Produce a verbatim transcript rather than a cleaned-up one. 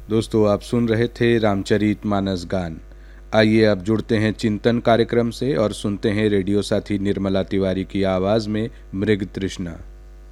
दोस्तों, आप सुन रहे थे रामचरित मानस गान। आइए अब जुड़ते हैं चिंतन कार्यक्रम से और सुनते हैं रेडियो साथी निर्मला तिवारी की आवाज़ में मृग तृष्णा।